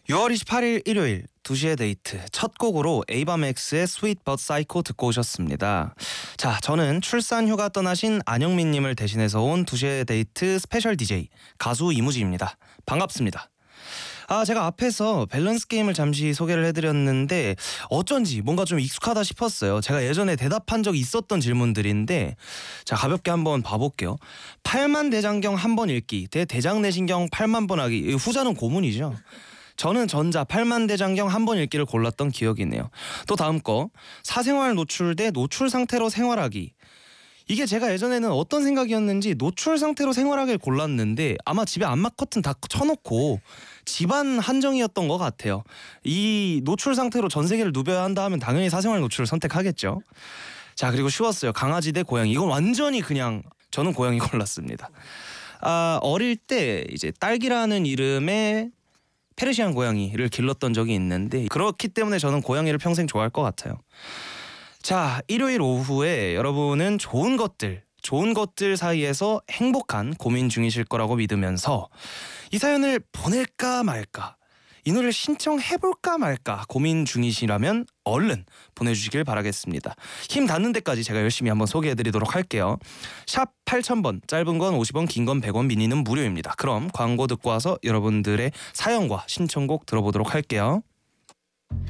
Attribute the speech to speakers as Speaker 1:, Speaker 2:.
Speaker 1: 6월 28일 일요일 2시의 데이트 첫 곡으로 에이바맥스의 스윗 벗 사이코 듣고 오셨습니다. 자, 저는 출산 휴가 떠나신 안영민님을 대신해서 온 2시의 데이트 스페셜 DJ 가수 이무지입니다. 반갑습니다. 제가 앞에서 밸런스 게임을 잠시 소개를 해드렸는데 어쩐지 뭔가 좀 익숙하다 싶었어요. 제가 예전에 대답한 적이 있었던 질문들인데 자, 가볍게 한번 봐볼게요. 8만 대장경 한 번 읽기 대 대장내신경 8만 번 하기. 후자는 고문이죠. 저는 전자 8만 대장경 한 번 읽기를 골랐던 기억이 있네요. 또 다음 거 사생활 노출 대 노출 상태로 생활하기. 이게 제가 예전에는 어떤 생각이었는지 노출 상태로 생활하기를 골랐는데 아마 집에 암막 커튼 다 쳐놓고 집안 한정이었던 것 같아요. 이 노출 상태로 전 세계를 누벼야 한다 하면 당연히 사생활 노출을 선택하겠죠. 자, 그리고 쉬웠어요. 강아지 대 고양이. 이건 완전히 그냥 저는 고양이 골랐습니다. 어릴 때 이제 딸기라는 이름의 페르시안 고양이를 길렀던 적이 있는데 그렇기 때문에 저는 고양이를 평생 좋아할 것 같아요. 자, 일요일 오후에 여러분은 좋은 것들 사이에서 행복한 고민 중이실 거라고 믿으면서 이 사연을 보낼까 말까, 이 노래를 신청해볼까 말까 고민 중이시라면 얼른 보내주시길 바라겠습니다. 힘 닿는 데까지 제가 열심히 한번 소개해드리도록 할게요. 샵 8000번, 짧은 건 50원, 긴 건 100원, 미니는 무료입니다. 그럼 광고 듣고 와서 여러분들의 사연과 신청곡 들어보도록 할게요.